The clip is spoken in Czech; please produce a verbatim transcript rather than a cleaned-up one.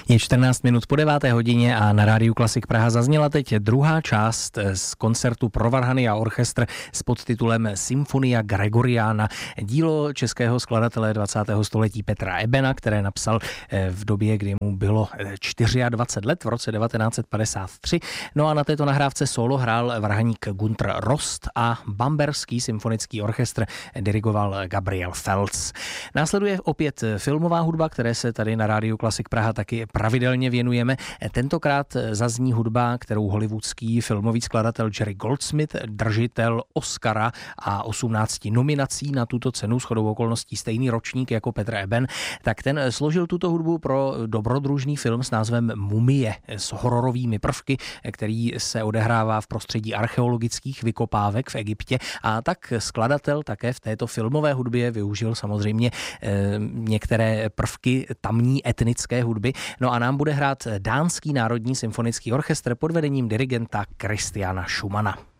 Je čtrnáct minut po deváté hodině a na Rádiu Klasik Praha zazněla teď druhá část z koncertu pro varhany a orchestr s podtitulem Symfonia Gregoriana, dílo českého skladatele dvacátého století Petra Ebena, které napsal v době, kdy mu bylo dvacet čtyři let, v roce devatenáct set padesát tři. No a na této nahrávce solo hrál varhaník Gunther Rost a Bamberský symfonický orchestr dirigoval Gabriel Fels. Následuje opět filmová hudba, které se tady na Rádiu Klasik Praha taky pravidelně věnujeme. Tentokrát zazní hudba, kterou hollywoodský filmový skladatel Jerry Goldsmith, držitel Oscara a osmnácti nominací na tuto cenu, shodou okolností stejný ročník jako Petr Eben, tak ten složil tuto hudbu pro dobrodružný film s názvem Mumie s hororovými prvky, který se odehrává v prostředí archeologických vykopávek v Egyptě, a tak skladatel také v této filmové hudbě využil samozřejmě e, některé prvky tamní etnické hudby. No a nám bude hrát Dánský národní symfonický orchestr pod vedením dirigenta Christiana Schumana.